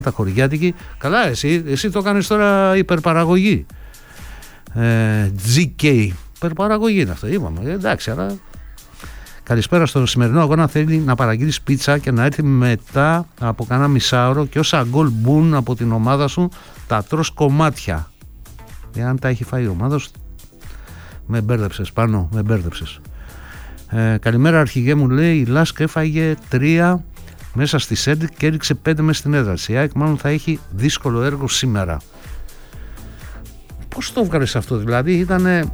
τα χωριάτικη. Καλά, εσύ το κάνεις τώρα υπερπαραγωγή. GK, υπερπαραγωγή είναι αυτό, είπαμε. Εντάξει, αλλά καλησπέρα στο σημερινό αγώνα. Θέλει να παραγγείλεις πίτσα και να έρθει μετά από κανένα μισάωρο και όσα γκολ μπουν από την ομάδα σου τα τρως κομμάτια. Εάν τα έχει φάει η ομάδα σου, με μπέρδεψες πάνω, με μπέρδεψες. Καλημέρα αρχηγέ, μου λέει, η Λάσκ έφαγε 3 μέσα στη Σέντ και έριξε 5 μέσα στην έδρα της. Η ΑΕΚ μάλλον θα έχει δύσκολο έργο σήμερα. Πώς το έβγαλες αυτό, δηλαδή ήταν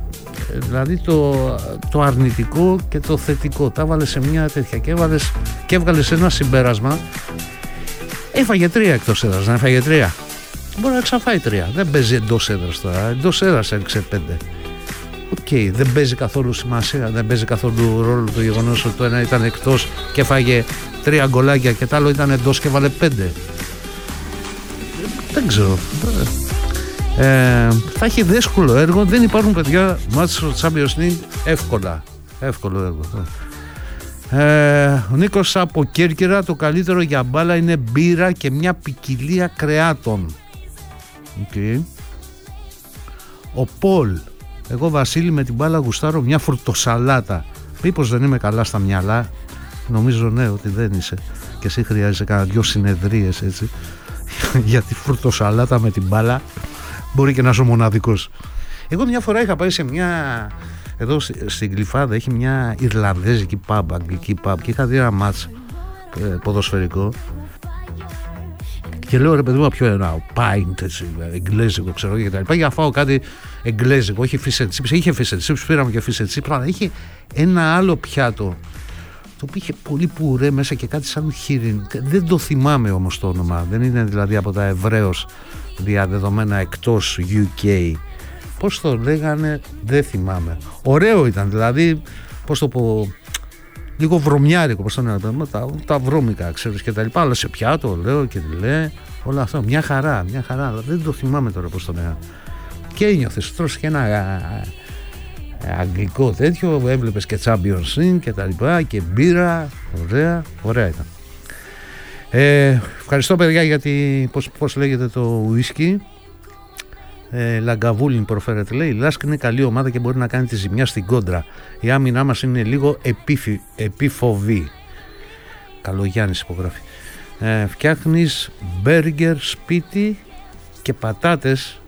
το αρνητικό και το θετικό, τα έβαλες σε μια τέτοια και έβγαλες ένα συμπέρασμα. Έφαγε 3 εκτός έδρας, να έφαγε 3. Μπορεί να ξαφάει 3, δεν παίζει εντός έδρας τώρα, εντός έδρας έριξε 5. Οκ, δεν παίζει καθόλου σημασία, δεν παίζει καθόλου ρόλο το γεγονός ότι το ένα ήταν εκτός και φάγε 3 γκολάκια και το άλλο ήταν εντός και βάλε 5. Δεν ξέρω. Θα έχει δύσκολο έργο. Δεν υπάρχουν, παιδιά, μάτς στο Champions League εύκολο έργο. Ο Νίκος από Κέρκυρα, το καλύτερο για μπάλα είναι μπύρα και μια ποικιλία κρεάτων. Okay. Ο Πολ, εγώ Βασίλη με την μπάλα γουστάρω μια φρουτοσαλάτα. Μήπως δεν είμαι καλά στα μυαλά? Νομίζω ναι, ότι δεν είσαι. Και εσύ χρειάζεσαι κάνα 2 συνεδρίες έτσι για τη φρουτοσαλάτα με την μπάλα. Μπορεί και να είσαι ο μοναδικός. Εγώ μια φορά είχα πάει σε μια, εδώ στην Γλυφάδα έχει μια Ιρλανδέζικη pub, αγγλική pub, και είχα δει ένα μάτς ποδοσφαιρικό και λέω, ρε παιδί μου, ποιο ένα pint έτσι, εγγλέζικο ξέρω και τα λοιπά, για να φάω κάτι εγγλέζικο, όχι fish and chips. Είχε fish and chips, πήραμε και fish and chips, αλλά είχε ένα άλλο πιάτο το οποίο είχε πολύ πουρέ μέσα και κάτι σαν χοιρινό. Δεν το θυμάμαι όμως το όνομα, δεν είναι δηλαδή από τα ευρέως διαδεδομένα εκτός UK. Πώς το λέγανε, δεν θυμάμαι. Ωραίο ήταν, δηλαδή, πώς το πω, λίγο βρωμιάρικο, πώς το λένε, τα βρώμικα, ξέρεις, και τα λοιπά, αλλά σε πιάτο, λέω και τι λέει, όλα αυτά, μια χαρά, αλλά δεν το θυμάμαι τώρα πώς το λέγανε. Και ένιωθες, τρως και ένα αγγλικό τέτοιο, έβλεπες και Champions League και τα λοιπά, και μπύρα, ωραία ήταν. Ευχαριστώ παιδιά γιατί πώς λέγεται το ουίσκι, Λαγκαβούλιν προφέρεται, λέει. Η Λάσκ είναι καλή ομάδα και μπορεί να κάνει τη ζημιά στην κόντρα. Η άμυνά μας είναι λίγο επίφοβη. Καλογιάννης υπογράφει. Φτιάχνεις μπέργκερ σπίτι και πατάτες.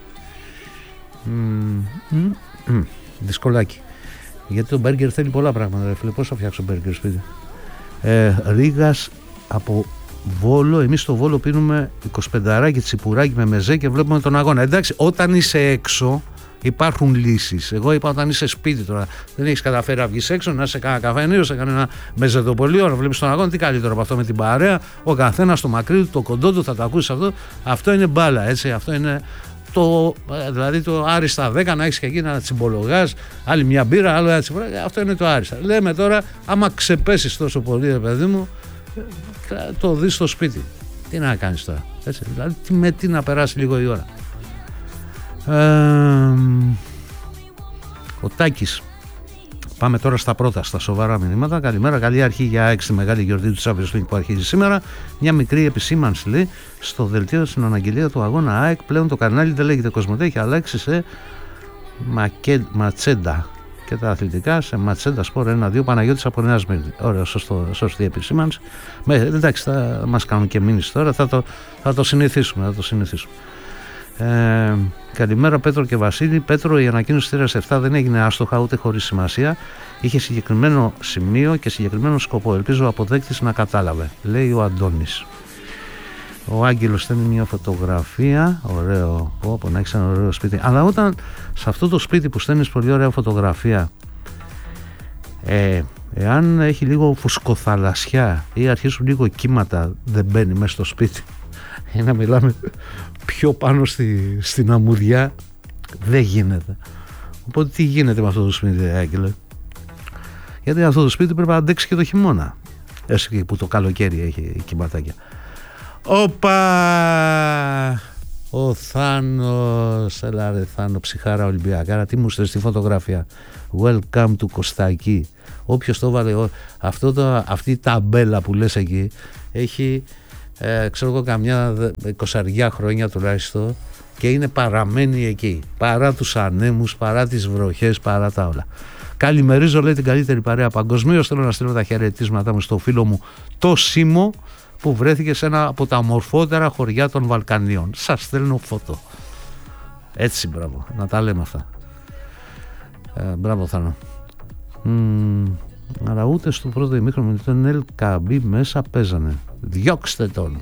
Δυσκολάκι, γιατί το μπέργκερ θέλει πολλά πράγματα, φίλε. Πώς θα φτιάξω μπέργκερ σπίτι? Ρίγας από Βόλο, εμείς στο Βόλο πίνουμε 25 τσιπουράκι με μεζέ και βλέπουμε τον αγώνα. Εντάξει, όταν είσαι έξω υπάρχουν λύσεις. Εγώ είπα όταν είσαι σπίτι τώρα, δεν έχεις καταφέρει να βγεις έξω, να σε κάνα καφενείο, σε κανένα μεζεδοπολείο, να βλέπεις τον αγώνα, τι καλύτερο από αυτό με την παρέα, ο καθένας το μακρύ του, το κοντό του, θα το ακούσεις αυτό. Αυτό είναι μπάλα, έτσι, αυτό είναι δηλαδή το άριστα 10, να έχεις και εκεί να τσιμπολογάς, άλλη μια μπύρα, άλλο ένα τσιμπολόγια, αυτό είναι το άριστα. Λέμε τώρα, άμα ξεπέσεις τόσο πολύ, ρε παιδί μου, το δεις στο σπίτι. Τι να κάνεις τώρα, έτσι, δηλαδή με τι να περάσει λίγο η ώρα. Ο Τάκης, πάμε τώρα στα πρώτα, στα σοβαρά μηνύματα. Καλημέρα, καλή αρχή για ΑΕΚ στη μεγάλη γιορτή του Champions League που αρχίζει σήμερα. Μια μικρή επισήμανση, λέει, στο δελτίο στην αναγγελία του αγώνα ΑΕΚ. Πλέον το κανάλι δεν λέγεται Κοσμοτέ, έχει αλλάξει σε Ματσέντα και τα αθλητικά σε Ματσέντα Σπορ 1-2. Παναγιώτης από Νέα Σμύρνη. Ωραία, σωστή επισήμανση. Εντάξει, θα μας κάνουν και μήνυση τώρα, θα το συνηθίσουμε. Καλημέρα Πέτρο και Βασίλη. Πέτρο, η ανακοίνωση της 7 δεν έγινε άστοχα ούτε χωρίς σημασία. Είχε συγκεκριμένο σημείο και συγκεκριμένο σκοπό. Ελπίζω ο αποδέκτης να κατάλαβε, λέει ο Αντώνης. Ο Άγγελος στέλνει μια φωτογραφία. Ωραίο, όπου να έχεις ένα ωραίο σπίτι. Αλλά όταν σε αυτό το σπίτι που στέλνεις πολύ ωραία φωτογραφία, εάν έχει λίγο φουσκοθαλασσιά ή αρχίσουν λίγο κύματα, δεν μπαίνει μέσα στο σπίτι. Να μιλάμε πιο πάνω στην αμμουδιά, δεν γίνεται. Οπότε τι γίνεται με αυτό το σπίτι, Άγγελε? Γιατί αυτό το σπίτι πρέπει να αντέξει και το χειμώνα, έστω και που το καλοκαίρι έχει κυματάκια. Όπα! Ο Θάνος, έλα ρε Θάνο, ψυχάρα Ολυμπιακάρα, τι μου στέλνεις τη φωτογραφία? Welcome to Κωστάκη. Όποιος το βάλε, αυτή η ταμπέλα που λες εκεί έχει ξέρω εγώ, καμιά 20 χρόνια τουλάχιστον, και είναι παραμένει εκεί, παρά τους ανέμους, παρά τις βροχές, παρά τα όλα. Καλημερίζω, λέει, την καλύτερη παρέα παγκοσμίως. Θέλω να στείλω τα χαιρετίσματά μου στο φίλο μου το Σίμω, που βρέθηκε σε ένα από τα ομορφότερα χωριά των Βαλκανίων. Σας στέλνω φωτό. Έτσι, μπράβο, να τα λέμε αυτά. Μπράβο, Θάνο. Αλλά ούτε στο πρώτο ημίχρονο με τον Ελ Καμπί μέσα παίζανε. Διώξτε τον.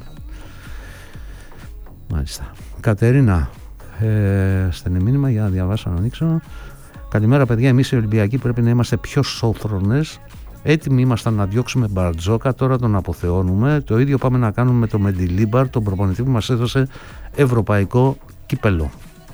Μάλιστα. Κατερίνα, στενή μήνυμα για να διαβάσω, να ανοίξω. Καλημέρα, παιδιά. Εμείς οι Ολυμπιακοί πρέπει να είμαστε πιο σόφρονες. Έτοιμοι ήμασταν να διώξουμε Μπαρτζόκα, τώρα τον αποθεώνουμε. Το ίδιο πάμε να κάνουμε με τον Μεντιλίμπαρ, τον προπονητή που μας έδωσε ευρωπαϊκό κύπελο.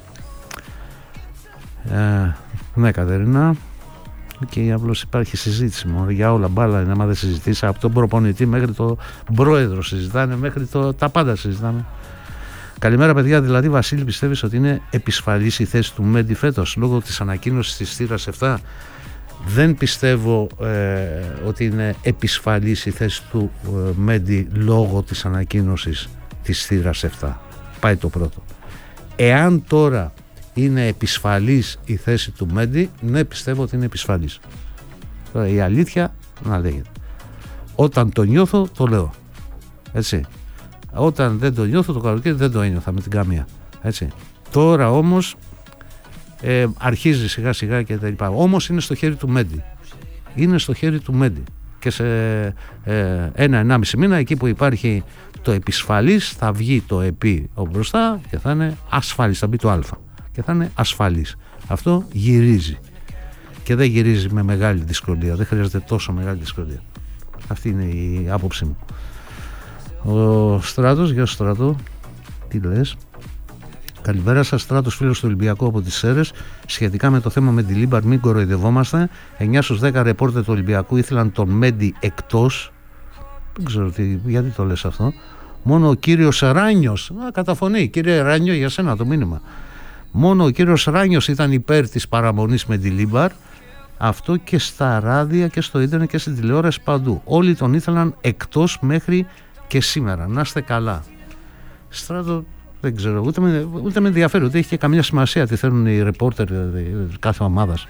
Ναι, Κατερίνα. Και απλώς υπάρχει συζήτηση για όλα. Μπάλα είναι, άμα δεν συζητήσει, από τον προπονητή μέχρι τον πρόεδρο συζητάνε, μέχρι τα πάντα συζητάμε. Καλημέρα, παιδιά. Δηλαδή, Βασίλη, πιστεύεις ότι είναι επισφαλής η θέση του Μέντι φέτος λόγω της ανακοίνωσης της θύρας 7? Δεν πιστεύω ότι είναι επισφαλής η θέση του Μέντι λόγω της ανακοίνωσης της θύρας 7. Πάει το πρώτο. Εάν τώρα είναι επισφαλής η θέση του Μέντι, ναι, πιστεύω ότι είναι επισφαλής. Τώρα η αλήθεια να λέγεται. Όταν το νιώθω, το λέω. Έτσι. Όταν δεν το νιώθω το καλοκαίρι, δεν το ένιωθα με την καμία. Έτσι. Τώρα όμως αρχίζει σιγά σιγά και τα λοιπά. Όμως είναι στο χέρι του Μέντι. Είναι στο χέρι του Μέντι. Και σε 1-1,5 μήνα, εκεί που υπάρχει το επισφαλής, θα βγει το επί μπροστά και θα είναι ασφαλής. Θα μπει το α και θα είναι ασφαλής. Αυτό γυρίζει. Και δεν γυρίζει με μεγάλη δυσκολία. Δεν χρειάζεται τόσο μεγάλη δυσκολία. Αυτή είναι η άποψή μου. Ο Στράτος, γεια σου Στράτο, τι λες? Καλημέρα σας, Στράτος, φίλος του Ολυμπιακού από τις Σέρρες. Σχετικά με το θέμα με τη Λίμπαρ, μην κοροϊδευόμαστε. 9 στους 10 ρεπόρτερ του Ολυμπιακού ήθελαν τον Μέντι εκτός. Δεν ξέρω γιατί το λες αυτό. Μόνο ο κύριος Ράνιος, καταφωνεί, κύριε Ράνιο, για σένα το μήνυμα. Μόνο ο κύριος Ράνιος ήταν υπέρ της παραμονής με τη Λίμπαρ. Αυτό και στα ράδια και στο ίντερνετ και στην τηλεόραση παντού. Όλοι τον ήθελαν εκτός μέχρι και σήμερα. Να είστε καλά. Στράτο, δεν ξέρω, ούτε με ενδιαφέρει, ούτε έχει και καμία σημασία τι θέλουν οι ρεπόρτερ κάθε ομάδας.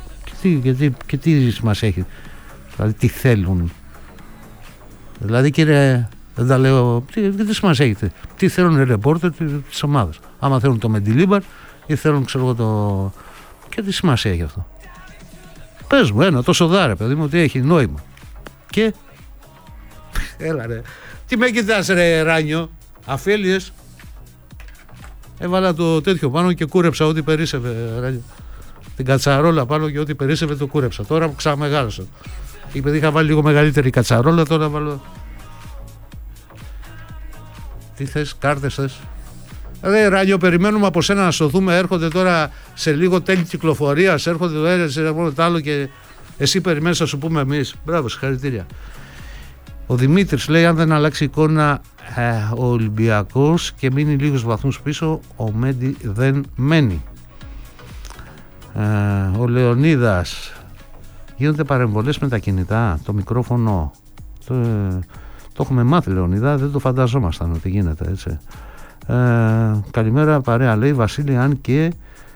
Και τι σημασία έχει? Δηλαδή τι θέλουν? Δηλαδή, κύριε, δεν τα λέω, τι σημασία έχετε? Τι θέλουν οι ρεπόρτερ της ομάδας? Άμα θέλουν το Μεντιλίμπαρ ή θέλουν, ξέρω εγώ, το... Και τι σημασία έχει αυτό? Πες μου ένα τόσο δάρε, παιδί μου, ότι έχει νόημα. Και έλα ρε, τι με κοιτάς ρε Ράνιο? Αφέλειες. Έβαλα το τέτοιο πάνω και κούρεψα ό,τι περίσσευε, Ράνιο. Την κατσαρόλα πάνω και ό,τι περίσσευε το κούρεψα. Τώρα ξαναμεγάλωσα. Επειδή είχα βάλει λίγο μεγαλύτερη κατσαρόλα, τώρα βάλω... Τι θες, κάρτες θες? Ρε Ράνιο, περιμένουμε από σένα να σωθούμε. Έρχονται τώρα σε λίγο τέλη κυκλοφορίας. Έρχονται το ένα, σε το άλλο και εσύ περιμένεις να σου πούμε εμείς. Μπράβο, συγχαρητήρια. Ο Δημήτρης λέει: αν δεν αλλάξει εικόνα ο Ολυμπιακός και μείνει λίγους βαθμούς πίσω, ο Μέντι δεν μένει. Ο Λεωνίδας: γίνονται παρεμβολές με τα κινητά, το μικρόφωνο. Το έχουμε μάθει, Λεωνίδα, δεν το φανταζόμασταν ότι γίνεται έτσι. Καλημέρα παρέα, λέει Βασίλη, αν και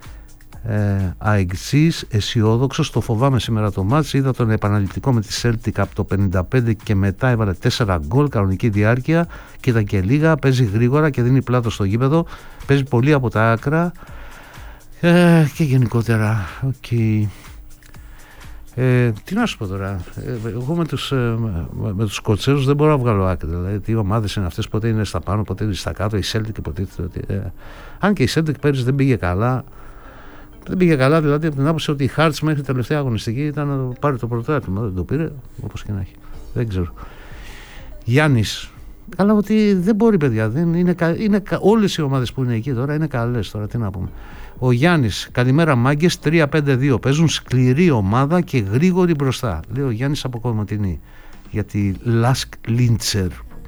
αεξής, αισιόδοξος, το φοβάμαι σήμερα το μάτς. Είδα τον επαναληπτικό με τη Celtic από το 55 και μετά έβαλε 4 γκολ, κανονική διάρκεια και ήταν και λίγα, παίζει γρήγορα και δίνει πλάτο στο γήπεδο, παίζει πολύ από τα άκρα και γενικότερα okay. Τι να σου πω τώρα, εγώ με τους Σκοτσέζους δεν μπορώ να βγάλω άκρη. Δηλαδή, τι ομάδες είναι αυτές, πότε είναι στα πάνω, πότε είναι στα κάτω. Η Celtic υποτίθεται. Αν και η Celtic πέρυσι δεν πήγε καλά. Δεν πήγε καλά, δηλαδή από την άποψη ότι η Hearts μέχρι τελευταία αγωνιστική ήταν να πάρει το πρωτάθλημα. Δεν το πήρε, όπως και να έχει. Δεν ξέρω. Γιάννης. Αλλά ότι δεν μπορεί, παιδιά. Δεν είναι, όλες οι ομάδες που είναι εκεί τώρα είναι καλές. Τώρα τι να πούμε. Ο Γιάννης, καλημέρα μάγκες, 3-5-2. Παίζουν σκληρή ομάδα και γρήγορη μπροστά. Λέει ο Γιάννης από Κομωτινή. Για τη Λάσκ Λίντσερ.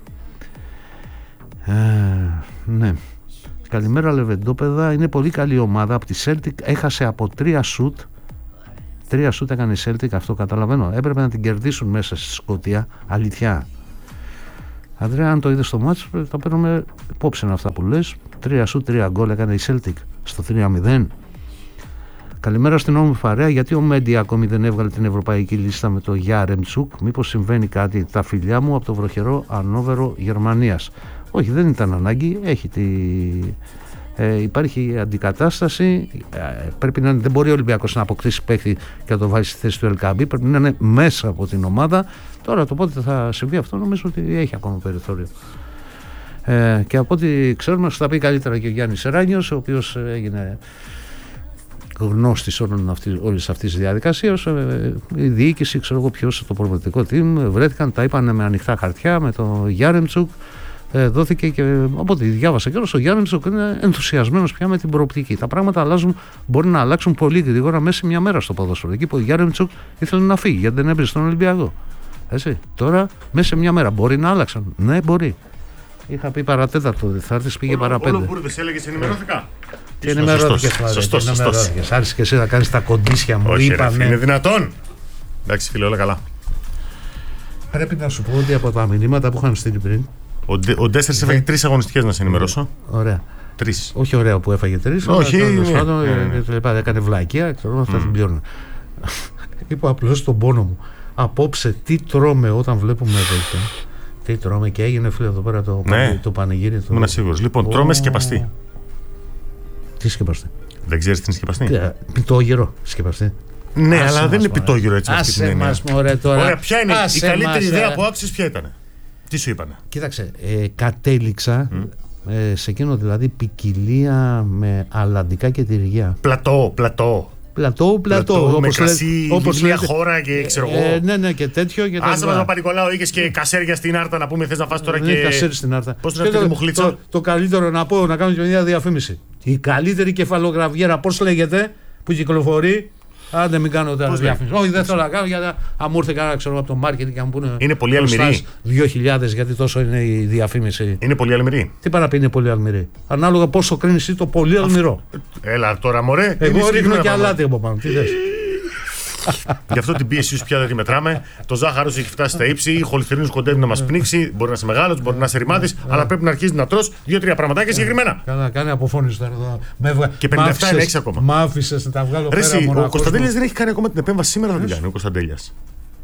Ναι. Καλημέρα Λεβεντόπεδα. Είναι πολύ καλή ομάδα. Από τη Celtic έχασε από 3 σουτ. 3 σουτ έκανε η Celtic, αυτό καταλαβαίνω. Έπρεπε να την κερδίσουν μέσα στη Σκωτία. Αλήθεια. Ανδρέα, αν το είδες στο μάτς, τα παίρνουμε υπόψη αυτά που λες. 3 σουτ, 3 γκολ έκανε η Celtic στο 3-0. Καλημέρα στην όμορφη παρέα. Γιατί ο Μέντι ακόμη δεν έβγαλε την ευρωπαϊκή λίστα με το Γιάρεμτσουκ? Μήπως συμβαίνει κάτι? Τα φιλιά μου από το βροχερό Ανόβερο Γερμανίας. Όχι, δεν ήταν ανάγκη. Υπάρχει αντικατάσταση. Πρέπει να είναι, δεν μπορεί ο Ολυμπιακός να αποκτήσει παίκτη και να το βάλει στη θέση του Ελκαμπή. Πρέπει να είναι μέσα από την ομάδα. Τώρα το πότε θα συμβεί αυτό, νομίζω ότι έχει ακόμα περιθώριο. Και από ό,τι ξέρουμε, θα πει καλύτερα και ο Γιάννης Σεράνιος, ο οποίος έγινε γνώστης όλης αυτής της διαδικασίας. Η διοίκηση, ξέρω εγώ ποιος, το προπονητικό team βρέθηκαν, τα είπαν με ανοιχτά χαρτιά με το Γιάρεμτσουκ. Δόθηκε και οπότε διάβασα και ο Γιάρεμτσουκ είναι ενθουσιασμένος πια με την προοπτική. Τα πράγματα αλλάζουν, μπορεί να αλλάξουν πολύ γρήγορα μέσα σε μια μέρα στο ποδόσφαιρο. Εκεί που ο Γιάρεμτσουκ ήθελε να φύγει γιατί δεν έμπαινε στον Ολυμπιακό. Έτσι. Τώρα μέσα σε μια μέρα μπορεί να άλλαξαν. Ναι, μπορεί. Είχα πει παρατέταρτο, θα έρθεις, πήγε παραπέντε. Όλο Μπούρδες έλεγες ενημερώθηκα. Και ενημερώθηκες. Σωστός. Άρχισες και εσύ να κάνεις τα κοντίσια μου. Όχι, είναι δυνατόν. Εντάξει, φίλε, όλα καλά. Πρέπει να σου πω ότι από τα μηνύματα που είχαν στείλει πριν. Ο Ντέσσερς έφαγε 3 αγωνιστικές, να σε ενημερώσω. Ωραία. 3. Όχι ωραία που έφαγε 3. Όχι. Έκανε βλακεία, ξέρω, αυτά την πληρώνω. Είπα απλώς τον πόνο μου. Απόψε τι τρώμε όταν βλέπουμε δελτία. Τι τρώμε και έγινε, φίλε, εδώ πέρα το πανηγύρι. Ήμουν σίγουρος. Λοιπόν, τρώμε σκεπαστή. Τι σκεπαστή? Δεν ξέρεις τι είναι σκεπαστή? Πιτόγυρο σκεπαστή. Ναι, αλλά δεν είναι πιτόγυρο έτσι αυτή την έννοια. Ωραία, ποια είναι η καλύτερη ιδέα που άκουσες, ποια ήταν? Τι σου είπανε? Κοίταξε, κατέληξα σε εκείνο, δηλαδή ποικιλία με αλλαντικά και τυριά. Πλατό. Με κρασί, μια χώρα και ξέρω εγώ. Ναι, και τέτοιο. Άσε μας, Παπα-Νικολάου, είχες και κασέρια στην Άρτα να πούμε, θες να φας τώρα και... κασέρι στην Άρτα. Πώς είναι αυτή τη μουχλίτσα? Το καλύτερο να πω, να κάνω και μια διαφήμιση. Η καλύτερη κεφαλογραβιέρα, πώς λέγεται, που κυκλοφορεί? Άντε, μην κάνω τώρα διαφήμιση. Όχι, δεν θέλω να κάνω, γιατί αν μου ήρθε κανένα, ξέρω, από το marketing και να μου πούνε. Είναι πολύ αλμυρή. 2.000, γιατί τόσο είναι η διαφήμιση. Είναι πολύ αλμυρή. Τι πάει να πει είναι πολύ αλμυρή? Ανάλογα πόσο κρίνεις εσύ το πολύ αλμυρό. Έλα τώρα, μωρέ. Εγώ ρίχνω και αλάτι από πάνω. Τι θες? Γι' αυτό την πίεση σου πια δεν τη μετράμε. Το ζάχαρο έχει φτάσει στα ύψη. Η χολυστερίνη κοντεύει να μας πνίξει. Μπορεί να είσαι μεγάλος, μπορεί να είσαι ρημάτης, αλλά πρέπει να αρχίσει να τρως 2-3 πραγματάκια συγκεκριμένα. Καλά, κάνει αποφώνηση τώρα εδώ. Και 57 είναι 6 ακόμα. Μ' άφησες να τα βγάλω πέρα. Ο Κωνσταντέλιας δεν έχει κάνει ακόμα την επέμβαση. Σήμερα θα την κάνει ο Κωνσταντέλιας.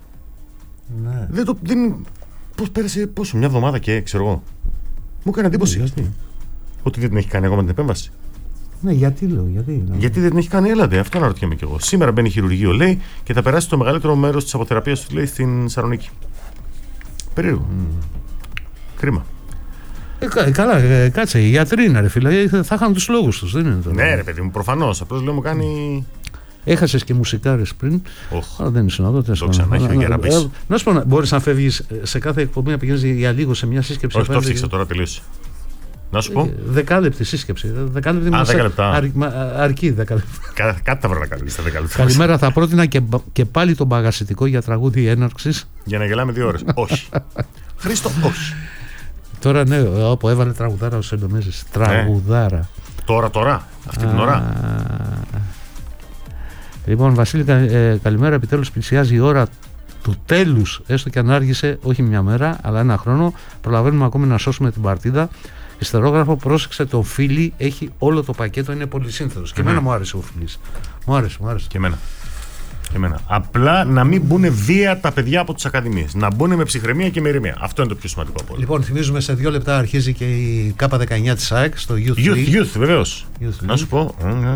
Ναι. Πώς πέρασε, πόσο, μια εβδομάδα και ξέρω εγώ. Μου έκανε εντύπωση ότι δεν την έχει κάνει ακόμα την επέμβαση. Ναι, γιατί δεν την έχει κάνει, έλατε, αυτό αναρωτιέμαι κι εγώ. Σήμερα μπαίνει χειρουργείο, λέει, και θα περάσει το μεγαλύτερο μέρος της αποθεραπείας του, λέει, στην Θεσσαλονίκη. Περίεργο. Κρίμα. Καλά, κάτσε. Οι γιατροί είναι, ρε φίλε. Θα είχαν τους λόγους τους, δεν είναι τώρα? Ναι, ρε παιδί μου, προφανώς. Απλώς λέω μου κάνει. Έχασες και μουσικάρες πριν. Αλλά δεν είσαι να δω. Το ξανά έχει να πεις. Να σου πω, μπορείς να φεύγεις σε κάθε εκπομπή να πηγαίνεις για λίγο σε μια σύσκεψη? Όχι, το φτύξα τώρα, τελείωσε. Να σου πω. Δεκάλεπτη σύσκεψη. Δεκάλεπτη αρκεί 10 λεπτά. Κάτι θα βρω να κάνει στα 10 λεπτά. Καλημέρα, θα πρότεινα και πάλι τον παγασιτικό για τραγούδι έναρξης. Για να γελάμε 2 ώρες. Όχι. Χρήστο, όχι. Τώρα ναι, όπου έβαλε τραγουδάρα ο Σεντομέζης. Τραγουδάρα. Τώρα, αυτή την ώρα. Λοιπόν, Βασίλη, καλημέρα. Επιτέλους πλησιάζει η ώρα του τέλους, έστω και αν άργησε όχι μια μέρα, αλλά ένα χρόνο. Προλαβαίνουμε ακόμη να σώσουμε την παρτίδα. Ιστερόγραφο, πρόσεξε, το Φίλι έχει όλο το πακέτο, είναι πολυσύνθετος. Και εμένα μου άρεσε ο Φίλις. Μου άρεσε. Και εμένα. Απλά να μην μπουν βία τα παιδιά από τις ακαδημίες. Να μπουν με ψυχραιμία και με ηρεμία. Αυτό είναι το πιο σημαντικό από όλα. Λοιπόν, θυμίζουμε σε 2 λεπτά αρχίζει και η K19 της ΑΕΚ στο Youth, βεβαίως. Να σου πω.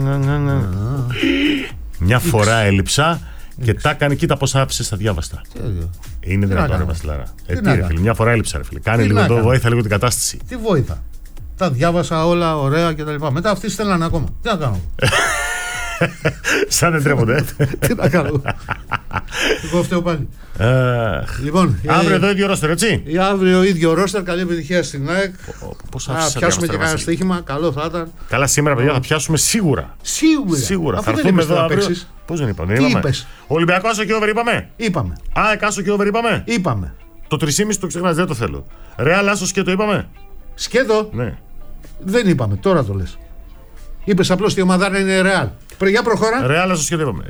Μια φορά έλειψα και τα έκανε, κοίτα πώς άφησε στα διάβαστα. Είναι δυνατόν, ρε Βασιλάρα? Μια φορά έλειψα, ρε φίλε. Κάνε λίγο εδώ, βοήθα λίγο την κατάσταση. Τι βοήθα? Τα διάβασα όλα ωραία κτλ. Μετά αυτοί στέλνανε ακόμα. Τι να κάνω? Σαν δεν τρέπονται. Τι να κάνω? Εγώ φταίω πάλι. Λοιπόν, αύριο εδώ ίδιο ρόστερ, έτσι? Αύριο ίδιο ρόστερ, καλή επιτυχία στην ΑΕΚ. Θα πιάσουμε και κανένα στοίχημα, καλό θα ήταν. Καλά, σήμερα, παιδιά, θα πιάσουμε σίγουρα. Σίγουρα. Θα έρθουμε εδώ αύριο. Πώς δεν είπαμε? Τι είπες? Ολυμπιακό άσο και over είπαμε. ΑΕΚ άσο και over είπαμε. Το 3,5 το ξεχνάς, δεν το θέλω. Ρεάλ άσο σκέτο είπαμε. Σκέτο? Ναι. Δεν είπαμε, τώρα το λες. Είπες απλώς ότι η ομαδάρα είναι Ρεάλ. Για προχώρα. Ρεάλ άσο σκέτο είπαμε.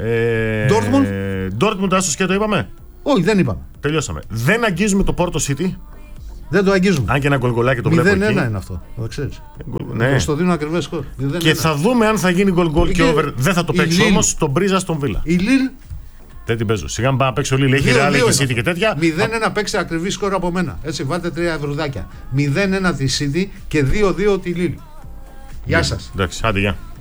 Ντόρτμουντ άσο σκέτο είπαμε. Όχι, δεν είπαμε. Τελειώσαμε. Δεν αγγίζουμε το Πόρτο City. Δεν το αγγίζουμε. Αν και ένα γκολ-γκολάκι το 0-1 βλέπω εκεί. είναι αυτό. Το ξέρεις. Ναι. Στο δίνω ακριβές σκορ. 0-1. Και θα δούμε αν θα γίνει γκολ-γκολ και over. Δεν θα το παίξω όμως τον Μπρίζα στον Βίλα. Η Λίλ. Δεν την παίζω. Σιγά μην πάω να παίξω Λίλ. Έχει Ρεάλ, έχει City και τέτοια. 0-1 παίξει ακριβή σκορ από μένα. Έτσι, βάλτε 3 ευρουδάκια. 0-1 τη City και 2-2 τη Λίλ. Γεια σας. Εντάξει, άντε, γεια.